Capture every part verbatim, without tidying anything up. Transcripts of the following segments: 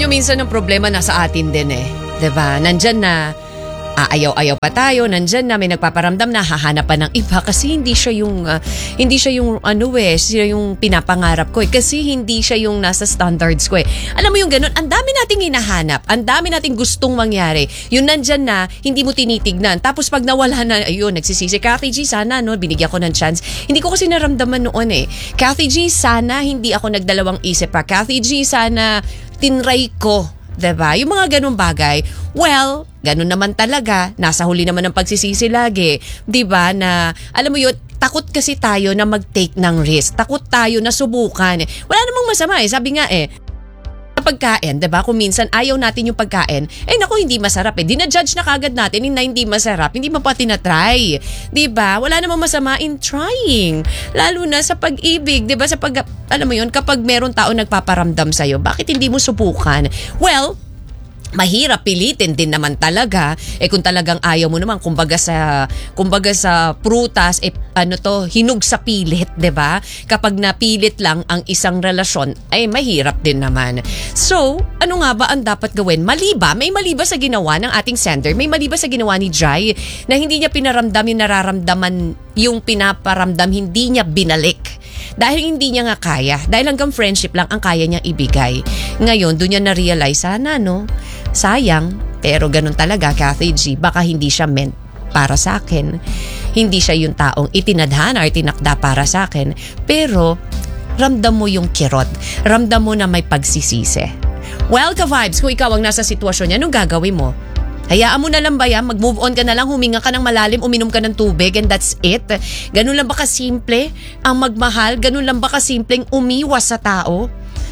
nyo minsan ang problema nasa atin din eh. Diba? Nandyan na, aayaw-ayaw pa tayo, nandyan na may nagpaparamdam na hahanap pa ng iba kasi hindi siya yung uh, hindi siya yung ano eh, siya yung pinapangarap ko eh, kasi hindi siya yung nasa standards ko eh. Alam mo yung ganun, ang dami nating hinahanap, ang dami nating gustong mangyari. Yung nandyan na, hindi mo tinitignan. Tapos pag nawala na, ayun, nagsisisi. Kathy G, sana no, binigyan ko ng chance. Hindi ko kasi naramdaman noon eh. Kathy G, sana hindi ako nagdalawang isip pa. Kathy G, sana tinry ko. Diba? Yung mga ganun bagay, well, ganun naman talaga. Nasa huli naman ng pagsisisi lagi. Diba? Na, alam mo yun, takot kasi tayo na mag-take ng risk. Takot tayo na subukan. Wala namang masama eh. Sabi nga eh, pagkain, diba? Kung minsan ayaw natin yung pagkain, eh naku, hindi masarap eh. Dina-judge na kagad natin na hindi masarap. Hindi mo pa tinatry. Diba? Wala namang masama in trying. Lalo na sa pag-ibig. Diba? Sa pag, alam mo yun, kapag meron tao nagpaparamdam sa'yo, bakit hindi mo subukan? Well, mahirap pilitin din naman talaga. Eh kung talagang ayaw mo naman, kumbaga sa kumbaga sa prutas, eh ano to, hinug sa pilit, 'di ba? Kapag napilit lang ang isang relasyon, ay mahirap din naman. So, ano nga ba ang dapat gawin? Mali ba? May mali ba sa ginawa ng ating sender? May mali ba sa ginawa ni Jai na hindi niya pinaramdam yung nararamdaman, yung pinaparamdam, hindi niya binalik? Dahil hindi niya nga kaya. Dahil hanggang friendship lang ang kaya niyang ibigay. Ngayon, doon niya na-realize, sana no, sayang, pero ganun talaga, Kathy G, baka hindi siya meant para sa akin. Hindi siya yung taong itinadhana or tinakda para sa akin. Pero, ramdam mo yung kirot. Ramdam mo na may pagsisisi. Well, ka-vibes, kung ikaw ang nasa sitwasyon niya, anong gagawin mo? Hayaan mo na lang ba yan? Mag-move on ka na lang, huminga ka ng malalim, uminom ka ng tubig, and that's it. Ganun lang ba kasimple ang magmahal? Ganun lang ba kasimpleng umiwas sa tao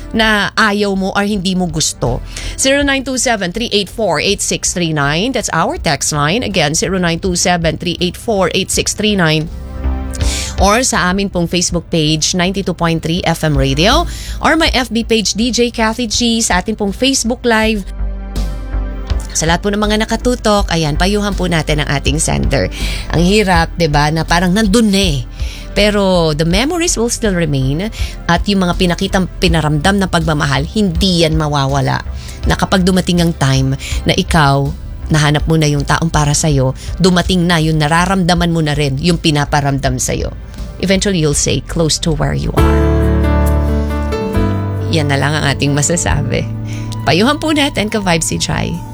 na ayaw mo or hindi mo gusto? zero nine two seven, three eight four, eight six three nine. That's our text line. Again, zero nine two seven, three eight four, eight six three nine. Or sa amin pong Facebook page, ninety-two point three F M Radio. Or my F B page, D J Kathy G. Sa atin pong Facebook Live. Sa lahat po ng mga nakatutok, ayan, payuhan po natin ang ating sender. Ang hirap, 'di ba, na parang nandun na eh. Pero the memories will still remain at yung mga pinakitang pinaramdam na pagmamahal, hindi yan mawawala. Na kapag dumating ang time na ikaw, nahanap mo na yung taong para sa'yo, dumating na yung nararamdaman mo na rin yung pinaparamdam sa'yo. Eventually, you'll say, close to where you are. Yan na lang ang ating masasabi. Payuhan po natin ka-vibes si Chai.